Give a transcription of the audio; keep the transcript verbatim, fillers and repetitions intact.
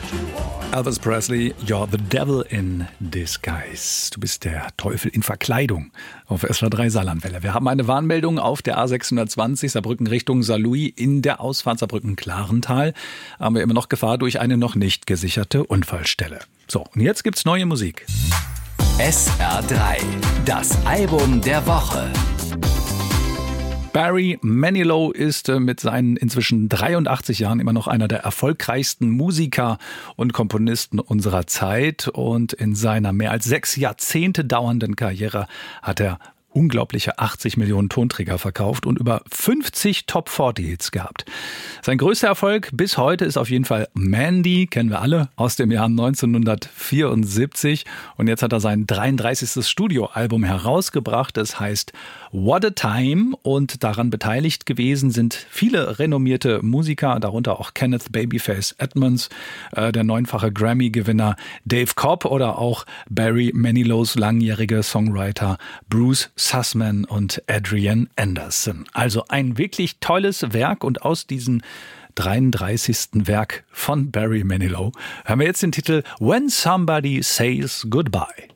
Elvis Presley, You're the Devil in Disguise. Du bist der Teufel in Verkleidung auf S W R drei Saarlandwelle. Wir haben eine Warnmeldung auf der A sechshundertzwanzig Saarbrücken Richtung Saarlouis in der Ausfahrt Saarbrücken-Klarental. Haben wir immer noch Gefahr durch eine noch nicht gesicherte Unfallstelle. So, und jetzt gibt's neue Musik. S R drei, das Album der Woche. Barry Manilow ist mit seinen inzwischen dreiundachtzig Jahren immer noch einer der erfolgreichsten Musiker und Komponisten unserer Zeit. Und in seiner mehr als sechs Jahrzehnte dauernden Karriere hat er unglaubliche achtzig Millionen Tonträger verkauft und über fünfzig Top vierzig Hits gehabt. Sein größter Erfolg bis heute ist auf jeden Fall Mandy, kennen wir alle, aus dem Jahr neunzehnhundertvierundsiebzig. Und jetzt hat er sein dreiunddreißigstes Studioalbum herausgebracht. Es heißt What a Time und daran beteiligt gewesen sind viele renommierte Musiker, darunter auch Kenneth Babyface Edmonds, äh, der neunfache Grammy-Gewinner Dave Cobb oder auch Barry Manilows langjährige Songwriter Bruce Sussman und Adrian Anderson. Also ein wirklich tolles Werk und aus diesem dreiunddreißigsten Werk von Barry Manilow hören wir jetzt den Titel When Somebody Says Goodbye.